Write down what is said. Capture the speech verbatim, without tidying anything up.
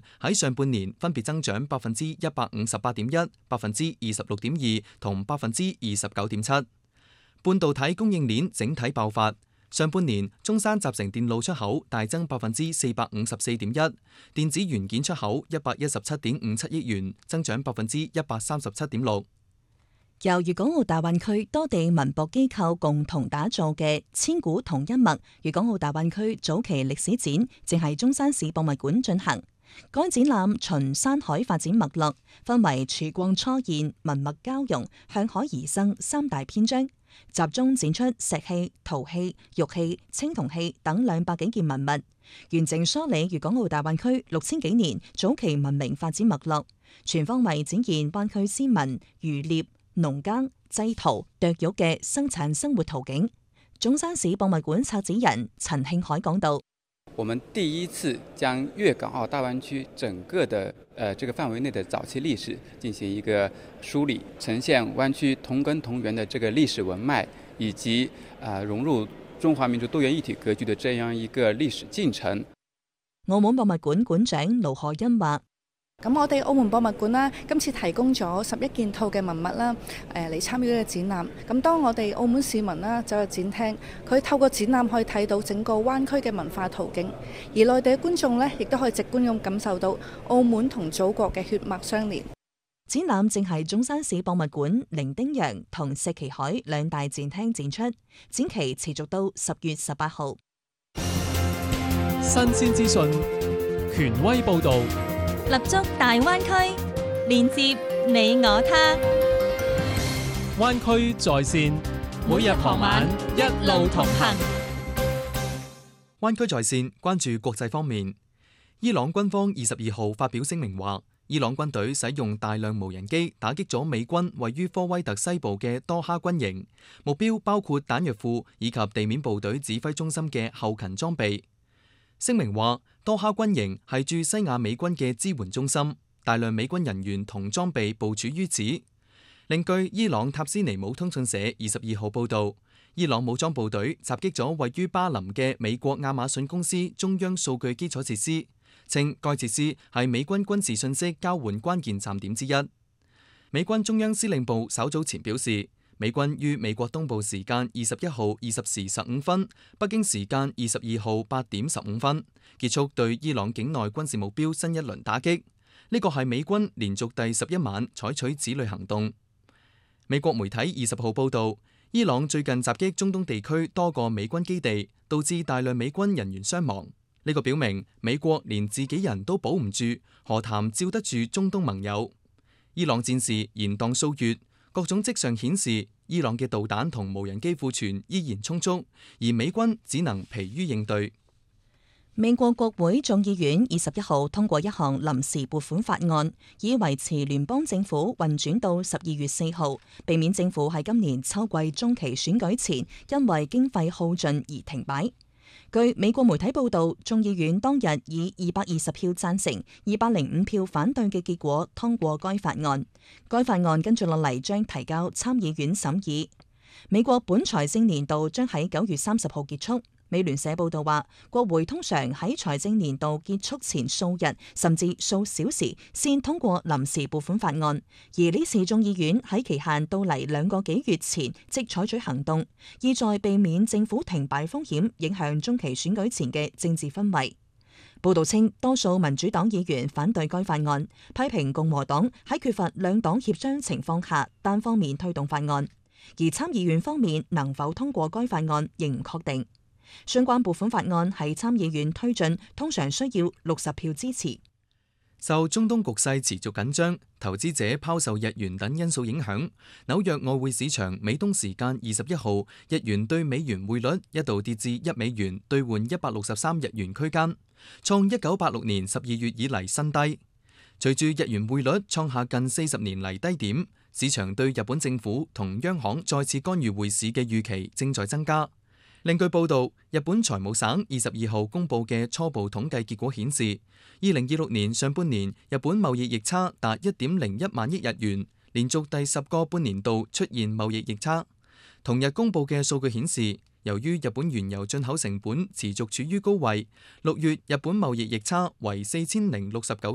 喺上半年分別增長百分之一百五十八點一、百分之二十六點二同百分之二十九點七。半導體供應鏈整體爆發，上半年中山集成電路出口大增百分之四百五十四點一，電子元件出口一百一十七點五七億元，增長百分之一百三十七點六。 由粵港澳大灣區多地文博機構共同打造嘅千古同一脈粵港澳大灣區早期歷史展，正係中山市博物館進行。該展覽循山海發展脈絡，分為曙光初現、文物交融、向海而生三大篇章，集中展出石器、陶器、玉器、青銅器等兩百幾件文物，完整梳理粵港澳大灣區六千幾年早期文明發展脈絡，全方位展現灣區先民漁獵、農耕、製陶、剁玉嘅生產生活圖景。中山市博物館策展人陳慶海講道： 我們第一次將粵港澳大灣區整個的呃這個範圍內的早期歷史進行一個梳理，呈現灣區同根同源的這個歷史文脈，以及啊、呃、融入中華民族多元一體格局的這樣一個歷史進程。 澳門博物館館長盧賀欣話： 咁我哋澳門博物館啦，今次提供咗十一件套嘅文物啦，誒嚟參與呢個展覽。咁當我哋澳門市民啦走入展廳，佢透過展覽可以睇到整個灣區嘅文化圖景，而內地嘅觀眾呢，亦都可以直觀咁感受到澳門同祖國嘅血脈相連。 展覽正係中山市博物館伶仃洋同石岐海兩大展廳展出，展期持續到十月十八號。 新鮮資訊，權威報導。 立足大灣區，連接你我他。 灣區在線，每日傍晚一路同行。 灣區在線關注國際方面，伊朗軍方二十二號發表聲明話，伊朗軍隊使用大量無人機打擊咗美軍位於科威特西部嘅多哈軍營，目標包括彈藥庫以及地面部隊指揮中心嘅後勤裝備。聲明話，多哈軍營係駐西亞美軍嘅支援中心，大量美軍人員同裝備部署於此。另據伊朗塔斯尼姆通訊社二十二號報道，伊朗武裝部隊襲擊咗位於巴林嘅美國亞馬遜公司中央數據基礎設施，稱該設施係美軍軍事信息交換關鍵站點之一。美軍中央司令部稍早前表示，美軍於美國東部時間二十一號二十時十五分，北京時間二十二號八點十五分，結束對伊朗境內軍事目標新一輪打擊。呢個係美軍連續第十一晚採取此類行動。美國媒體二十號報道，伊朗最近襲擊中東地區多個美軍基地，導致大量美軍人員傷亡。呢個表明美國連自己人都保唔住，何談照得住中東盟友？伊朗戰事延宕數月，各種跡象顯示，伊朗嘅導彈同無人機庫存依然充足，而美軍只能疲於應對。 美國國會眾議院二十一號通過一項臨時撥款法案，以維持聯邦政府運轉到十二月四號，避免政府喺今年秋季中期選舉前因為經費耗盡而停擺。據美國媒體報道，眾議院當日以二百二十票贊成、二百零五票反對嘅結果通過該法案。該法案跟住落嚟將提交參議院審議。美國本財政年度將喺九月三十號結束。美聯社報道話，國會通常喺財政年度結束前數日甚至數小時先通過臨時撥款法案，而呢次眾議院喺期限到嚟兩個幾月前即採取行動，意在避免政府停擺風險影響中期選舉前嘅政治氛圍。報道稱，多數民主黨議員反對該法案，批評共和黨喺缺乏兩黨協商情況下單方面推動法案，而參議院方面能否通過該法案仍唔確定。相關撥款法案喺參議院推進，通常需要六十票支持。 受中東局勢持續緊張、投資者拋售日元等因素影響，紐約外匯市場美東時間二十一號日元對美元匯率一度跌至一美元兌換一百六十三日元區間，創一九八六年十二月以嚟新低。隨住日元匯率創下近四十年嚟低點，市場對日本政府同央行再次干預匯市嘅預期正在增加。另據報道，日本財務省二十二號公佈嘅初步統計結果顯示，二零二六年上半年日本貿易逆差達一點零一萬億日元，連續第十個半年度出現貿易逆差。同日公佈嘅數據顯示，由於日本原油進口成本持續處於高位，六月日本貿易逆差為四千零六十九